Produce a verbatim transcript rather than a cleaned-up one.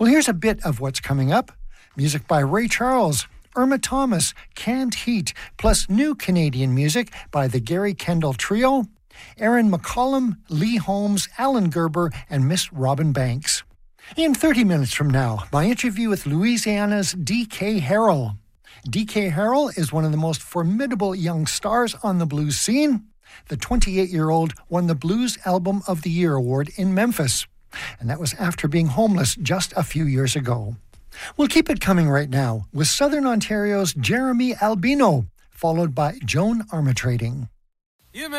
Well, here's a bit of what's coming up. Music by Ray Charles, Irma Thomas, Canned Heat, plus new Canadian music by the Gary Kendall Trio, Aaron McCollum, Lee Holmes, Alan Gerber, and Miss Robin Banks. In thirty minutes from now, my interview with Louisiana's D K Harrell. D K Harrell is one of the most formidable young stars on the blues scene. The twenty-eight-year-old won the Blues Album of the Year award in Memphis, and that was after being homeless just a few years ago. We'll keep it coming right now with Southern Ontario's Jeremy Albino, followed by Joan Armatrading. You